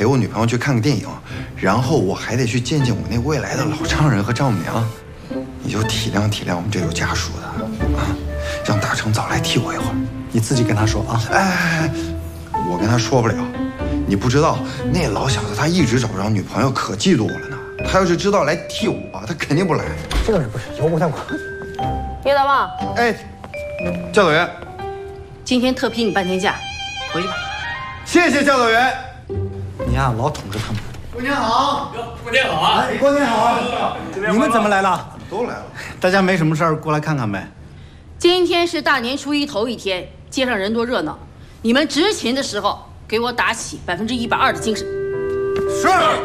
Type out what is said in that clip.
陪我女朋友去看个电影，然后我还得去见见我那未来的老丈人和丈母娘。你就体谅体谅我们这有家属的啊，让大成早来替我一会儿。 你自己跟他说啊。 哎，我跟他说不了。你不知道，那老小子他一直找不着女朋友，可嫉妒我了呢。他要是知道来替我，他肯定不来。 这个是不是由不太我？ 叶大旺， 哎，教导员， 今天特批你半天假，回去吧。 谢谢教导员。 你呀，老捅着他们。 过年好， 过年好啊！ 哎，过年好啊！你们怎么来了？ 都来了。 大家没什么事儿，过来看看呗。 今天是大年初一头一天，街上人多热闹，你们执勤的时候给我打起120%的精神。 是。